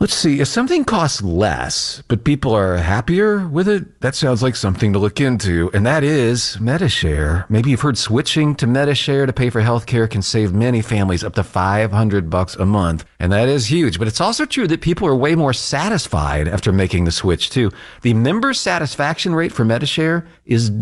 Let's see. If something costs less, but people are happier with it, that sounds like something to look into. And that is Medi-Share. Maybe you've heard switching to Medi-Share to pay for healthcare can save many families up to $500 a month. And that is huge. But it's also true that people are way more satisfied after making the switch, too. The member satisfaction rate for Medi-Share is